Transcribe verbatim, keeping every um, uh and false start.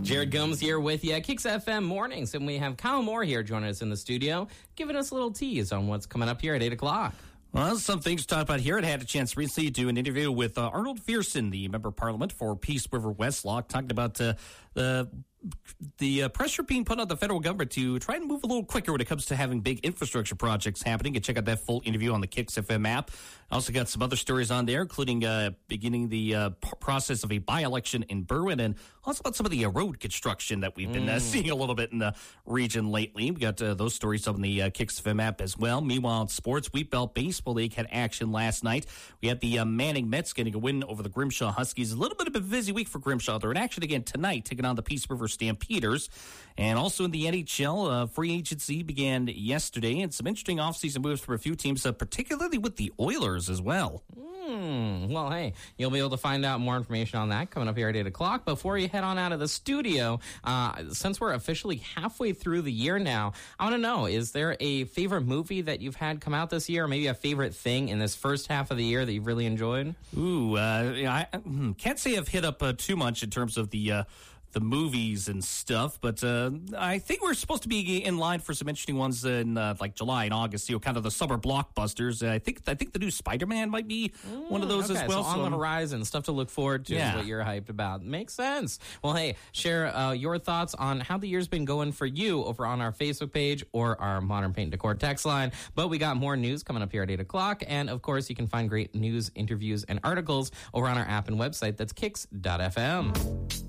Jared Gomes here with you, Kicks F M Mornings, and we have Kyle Moore here joining us in the studio, giving us a little tease on what's coming up here at eight o'clock. Well, some things to talk about here. I had a chance recently to do an interview with uh, Arnold Fearson, the Member of Parliament for Peace River Westlock, talking about uh, the the uh, pressure being put on the federal government to try and move a little quicker when it comes to having big infrastructure projects happening. You can check out that full interview on the Kicks F M app. Also got some other stories on there, including uh, beginning the uh, p- process of a by-election in Berwyn, and also about some of the uh, road construction that we've been uh, seeing a little bit in the region lately. We got uh, those stories on the uh, Kicks F M app as well. Meanwhile, in sports, Wheat Belt Baseball League had action last night. We had the uh, Manning Mets getting a win over the Grimshaw Huskies. A little bit of a busy week for Grimshaw. They're in action again tonight, taking on the Peace River Stampeders. And also in the N H L, uh, free agency began yesterday, and some interesting offseason moves for a few teams, uh, particularly with the Oilers as well. Mm, well, hey, you'll be able to find out more information on that coming up here at eight o'clock. Before you head on out of the studio, uh, since we're officially halfway through the year now, I want to know, is there a favorite movie that you've had come out this year, or maybe a favorite thing in this first half of the year that you've really enjoyed? Ooh, uh, I, I can't say I've hit up uh, too much in terms of the uh, the movies and stuff, but uh, I think we're supposed to be in line for some interesting ones in uh, like July and August, you know, kind of the summer blockbusters. Uh, I think I think the new Spider-Man might be mm, one of those okay, as well. So on so, the horizon, stuff to look forward to yeah. is what you're hyped about. Makes sense. Well, hey, share uh, your thoughts on how the year's been going for you over on our Facebook page or our Modern Paint Decor text line. But we got more news coming up here at eight o'clock, and of course, you can find great news, interviews, and articles over on our app and website. That's kicks dot f m.